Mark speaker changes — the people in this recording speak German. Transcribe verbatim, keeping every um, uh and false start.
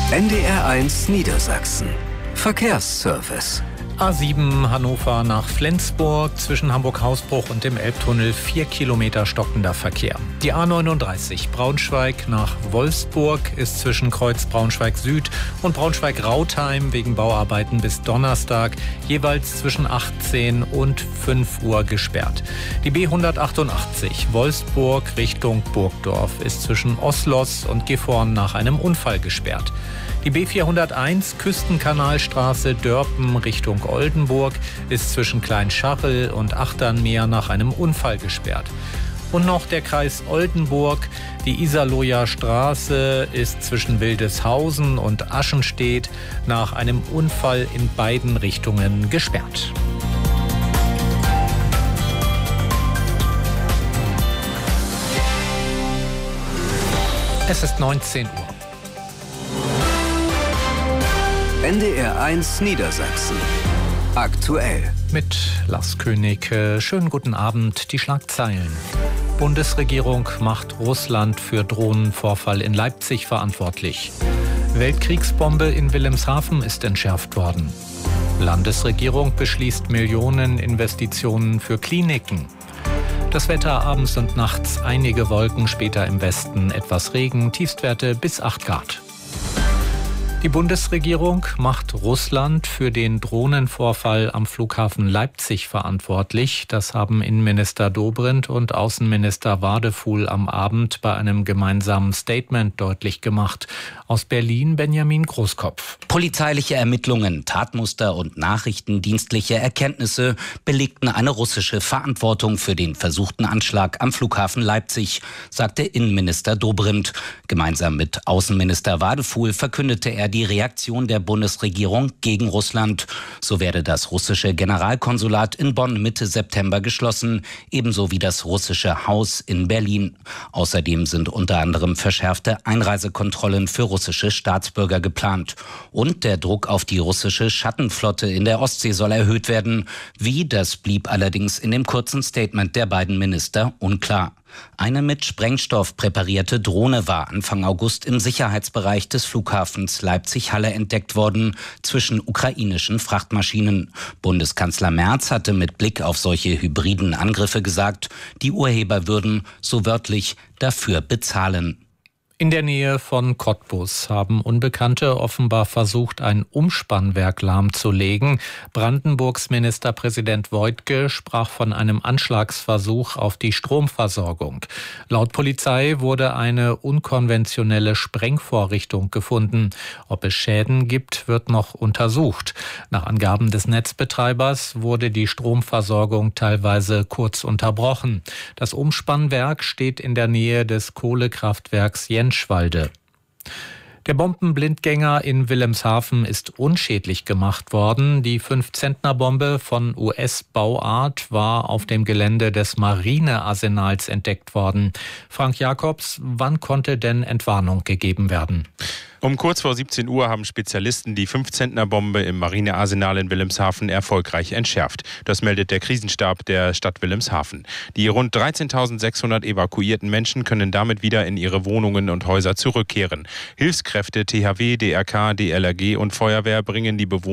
Speaker 1: N D R eins Niedersachsen. Verkehrsservice.
Speaker 2: A sieben Hannover nach Flensburg, zwischen Hamburg-Hausbruch und dem Elbtunnel vier Kilometer stockender Verkehr. Die A neununddreißig Braunschweig nach Wolfsburg ist zwischen Kreuz Braunschweig Süd und Braunschweig-Rautheim wegen Bauarbeiten bis Donnerstag jeweils zwischen achtzehn und fünf Uhr gesperrt. Die B hundertachtundachtzig Wolfsburg Richtung Burgdorf ist zwischen Oslos und Gifhorn nach einem Unfall gesperrt. Die B vierhunderteins Küstenkanalstraße Dörpen Richtung Oldenburg ist zwischen Kleinscharrel und Achternmeer nach einem Unfall gesperrt. Und noch der Kreis Oldenburg. Die Iserlohner Straße ist zwischen Wildeshausen und Aschenstedt nach einem Unfall in beiden Richtungen gesperrt. Es ist neunzehn Uhr.
Speaker 1: N D R eins Niedersachsen. Aktuell.
Speaker 2: Mit Lars König. Schönen guten Abend. Die Schlagzeilen. Bundesregierung macht Russland für Drohnenvorfall in Leipzig verantwortlich. Weltkriegsbombe in Wilhelmshaven ist entschärft worden. Landesregierung beschließt Millioneninvestitionen für Kliniken. Das Wetter abends und nachts einige Wolken, später im Westen etwas Regen, Tiefstwerte bis acht Grad. Die Bundesregierung macht Russland für den Drohnenvorfall am Flughafen Leipzig verantwortlich. Das haben Innenminister Dobrindt und Außenminister Wadefuhl am Abend bei einem gemeinsamen Statement deutlich gemacht. Aus Berlin Benjamin Großkopf.
Speaker 3: Polizeiliche Ermittlungen, Tatmuster und nachrichtendienstliche Erkenntnisse belegten eine russische Verantwortung für den versuchten Anschlag am Flughafen Leipzig, sagte Innenminister Dobrindt. Gemeinsam mit Außenminister Wadefuhl verkündete er die Reaktion der Bundesregierung gegen Russland. So werde das russische Generalkonsulat in Bonn Mitte September geschlossen, ebenso wie das russische Haus in Berlin. Außerdem sind unter anderem verschärfte Einreisekontrollen für russische Staatsbürger geplant. Und der Druck auf die russische Schattenflotte in der Ostsee soll erhöht werden. Wie, das blieb allerdings in dem kurzen Statement der beiden Minister unklar. Eine mit Sprengstoff präparierte Drohne war Anfang August im Sicherheitsbereich des Flughafens Leipzig-Halle entdeckt worden, zwischen ukrainischen Frachtmaschinen. Bundeskanzler Merz hatte mit Blick auf solche hybriden Angriffe gesagt, die Urheber würden, so wörtlich, dafür bezahlen.
Speaker 2: In der Nähe von Cottbus haben Unbekannte offenbar versucht, ein Umspannwerk lahmzulegen. Brandenburgs Ministerpräsident Woidke sprach von einem Anschlagsversuch auf die Stromversorgung. Laut Polizei wurde eine unkonventionelle Sprengvorrichtung gefunden. Ob es Schäden gibt, wird noch untersucht. Nach Angaben des Netzbetreibers wurde die Stromversorgung teilweise kurz unterbrochen. Das Umspannwerk steht in der Nähe des Kohlekraftwerks Jentschwalde. Der Bombenblindgänger in Wilhelmshaven ist unschädlich gemacht worden. Die fünf-Zentner-Bombe von U S-Bauart war auf dem Gelände des Marinearsenals entdeckt worden. Frank Jakobs, wann konnte denn Entwarnung gegeben werden?
Speaker 4: Um kurz vor siebzehn Uhr haben Spezialisten die fünf-Zentner-Bombe im Marinearsenal in Wilhelmshaven erfolgreich entschärft. Das meldet der Krisenstab der Stadt Wilhelmshaven. Die rund dreizehntausendsechshundert evakuierten Menschen können damit wieder in ihre Wohnungen und Häuser zurückkehren. Hilfskräfte T H W, D R K, D L R G und Feuerwehr bringen die Bewohner